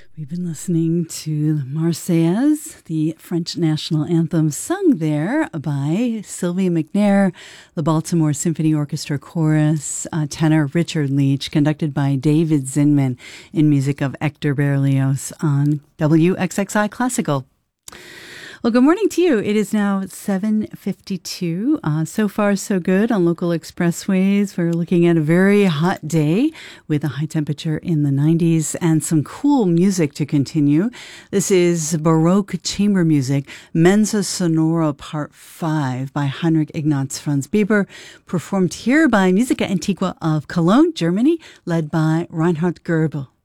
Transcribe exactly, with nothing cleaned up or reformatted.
We've been listening to the Marseillaise, the French national anthem, sung there by Sylvia McNair, the Baltimore Symphony Orchestra Chorus, uh, tenor Richard Leach, conducted by David Zinman, in music of Hector Berlioz on W X X I Classical. Well, good morning to you. It is now seven fifty-two. Uh, so far, so good on local expressways. We're looking at a very hot day with a high temperature in the nineties and some cool music to continue. This is Baroque chamber music, Mensa Sonora Part five by Heinrich Ignaz Franz Bieber, performed here by Musica Antiqua of Cologne, Germany, led by Reinhard Goebel.